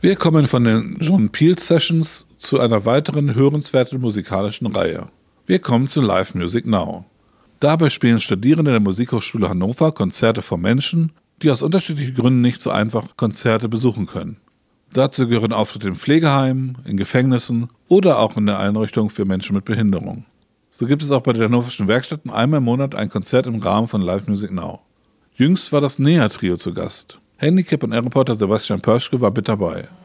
Wir kommen von den John Peel Sessions zu einer weiteren hörenswerten musikalischen Reihe. Wir kommen zu Live Music Now. Dabei spielen Studierende der Musikhochschule Hannover Konzerte vor Menschen, die aus unterschiedlichen Gründen nicht so einfach Konzerte besuchen können. Dazu gehören Auftritte in Pflegeheimen, in Gefängnissen oder auch in der Einrichtung für Menschen mit Behinderung. So gibt es auch bei den Hannoverschen Werkstätten einmal im Monat ein Konzert im Rahmen von Live Music Now. Jüngst war das NEA-Trio zu Gast. Handicap- und Air-Reporter Sebastian Pörschke war mit dabei.